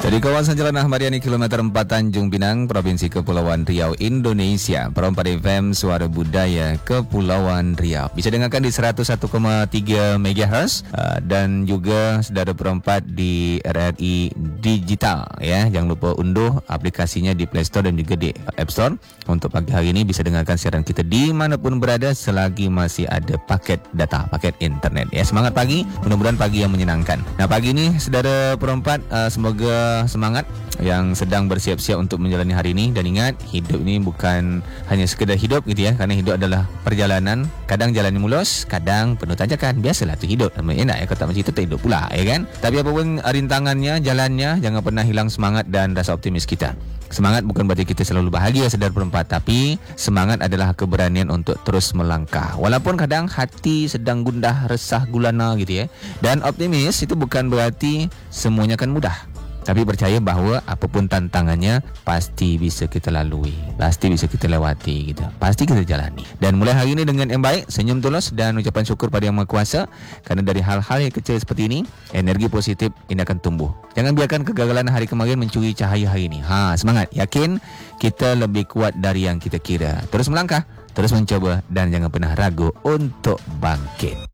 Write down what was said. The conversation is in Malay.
Dari kawasan Jalan Ahmad Yani kilometer 4 Tanjung Pinang, Provinsi Kepulauan Riau, Indonesia. Perompak FM Suara Budaya Kepulauan Riau. Bisa dengarkan di 101,3 MHz dan juga saudara perompak di RRI Digital ya. Jangan lupa unduh aplikasinya di Play Store dan juga di App Store. Untuk pagi hari ini bisa dengarkan siaran kita dimanapun berada selagi masih ada paket data, paket internet ya. Semangat pagi, mudah-mudahan pagi yang menyenangkan. Nah, pagi ini saudara perompak semoga semangat yang sedang bersiap-siap untuk menjalani hari ini. Dan ingat, hidup ini bukan hanya sekedar hidup gitu ya, karena hidup adalah perjalanan. Kadang jalannya mulus, kadang penuh tanjakan. Biasalah tu hidup. Enak ya, kalau tak macam itu tak hidup pula ya kan. Tapi apapun rintangannya, jalannya, jangan pernah hilang semangat dan rasa optimis kita. Semangat bukan berarti kita selalu bahagia sedar perempat, tapi semangat adalah keberanian untuk terus melangkah. Walaupun kadang hati sedang gundah, resah, gulana gitu ya. Dan optimis itu bukan berarti semuanya akan mudah. Tapi percaya bahawa apapun tantangannya pasti bisa kita lalui, pasti bisa kita lewati gitu. Pasti kita jalani. Dan mulai hari ini dengan yang baik, senyum tulus dan ucapan syukur pada Yang Maha Kuasa. Karena dari hal-hal yang kecil seperti ini, energi positif ini akan tumbuh. Jangan biarkan kegagalan hari kemarin mencuri cahaya hari ini. Semangat, yakin kita lebih kuat dari yang kita kira. Terus melangkah, terus mencoba dan jangan pernah ragu untuk bangkit.